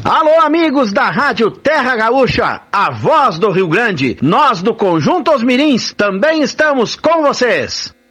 Alô, amigos da Rádio Terra Gaúcha, a voz do Rio Grande. Nós do Conjunto Os Mirins também estamos com vocês.